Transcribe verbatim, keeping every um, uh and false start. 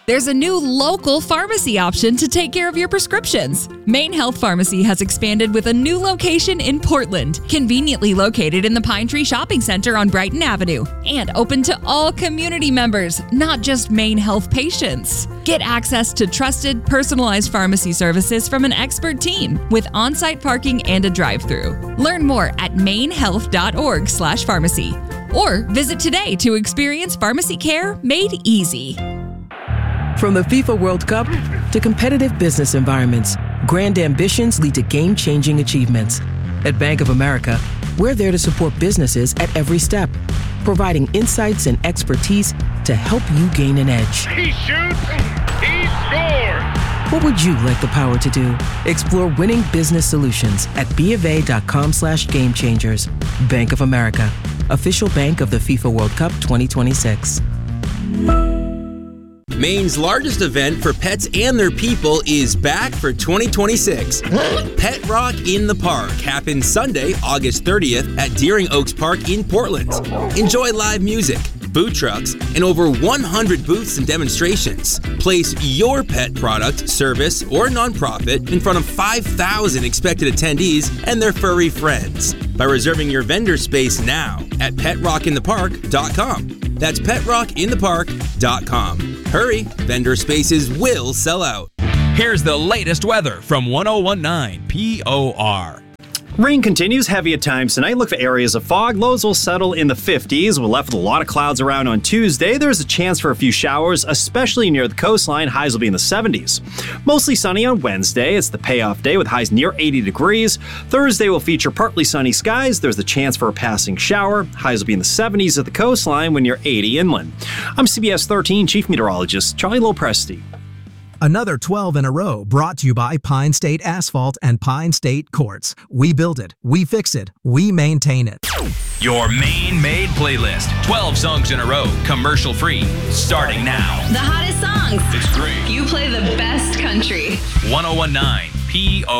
There's a new local pharmacy option to take care of your prescriptions. Maine Health Pharmacy has expanded with a new location in Portland, conveniently located in the Pine Tree Shopping Center on Brighton Avenue, and open to all community members, not just Maine Health patients. Get access to trusted, personalized pharmacy services from an expert team with on-site parking and a drive-thru. Learn more at mainehealth.org slash pharmacy or visit today to experience pharmacy care made easy. From the FIFA World Cup to competitive business environments, grand ambitions lead to game-changing achievements. At Bank of America, we're there to support businesses at every step, providing insights and expertise to help you gain an edge. He shoots, he scores! What would you like the power to do? Explore winning business solutions at BofA.com slash game changers. Bank of America, official bank of the FIFA World Cup twenty twenty-six. Maine's largest event for pets and their people is back for twenty twenty-six. Pet Rock in the Park happens Sunday, August thirtieth at Deering Oaks Park in Portland. Enjoy live music, food trucks, and over one hundred booths and demonstrations. Place your pet product, service, or nonprofit in front of five thousand expected attendees and their furry friends by reserving your vendor space now at pet rock in the park dot com. That's pet rock in the park dot com. Hurry, vendor spaces will sell out. Here's the latest weather from one oh one point nine P O R. Rain continues heavy at times tonight. Look for areas of fog. Lows will settle in the fifties. We're left with a lot of clouds around on Tuesday. There's a chance for a few showers, especially near the coastline. Highs will be in the seventies. Mostly sunny on Wednesday. It's the payoff day with highs near eighty degrees. Thursday will feature partly sunny skies. There's a chance for a passing shower. Highs will be in the seventies at the coastline when you're eighty inland. I'm C B S thirteen Chief Meteorologist Charlie Lopresti. Another twelve in a row brought to you by Pine State Asphalt and Pine State Quartz. We build it, we fix it, we maintain it. Your Maine-made playlist. twelve songs in a row, commercial-free, starting now. The hottest songs. It's great. You play the best country. one oh one point nine P O R.